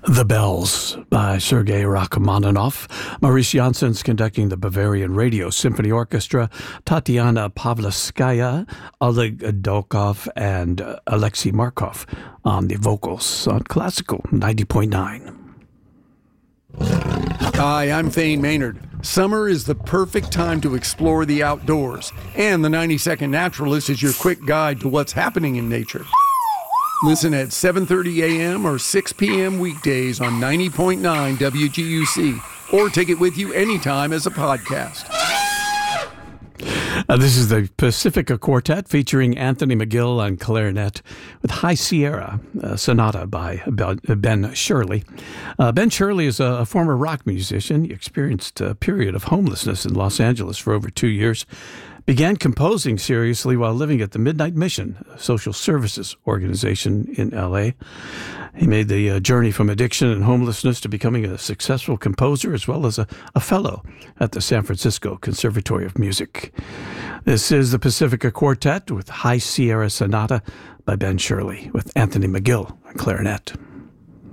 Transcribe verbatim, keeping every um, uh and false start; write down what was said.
The Bells by Sergei Rachmaninoff. Maurice Janssens conducting the Bavarian Radio Symphony Orchestra. Tatiana Pavlovskaya, Oleg Dolkov, and Alexei Markov on the vocals on Classical ninety point nine. Hi, I'm Thane Maynard. Summer is the perfect time to explore the outdoors, and the ninety second Naturalist is your quick guide to what's happening in nature. Listen at seven thirty a.m. or six p.m. weekdays on ninety point nine W G U C, or take it with you anytime as a podcast. Uh, this is the Pacifica Quartet featuring Anthony McGill on clarinet with High Sierra, uh, Sonata by Ben Shirley. Uh, Ben Shirley is a, a former rock musician. He experienced a period of homelessness in Los Angeles for over two years. Began composing seriously while living at the Midnight Mission, a social services organization in L A. He made the uh, journey from addiction and homelessness to becoming a successful composer as well as a, a fellow at the San Francisco Conservatory of Music. This is the Pacifica Quartet with High Sierra Sonata by Ben Shirley with Anthony McGill on clarinet.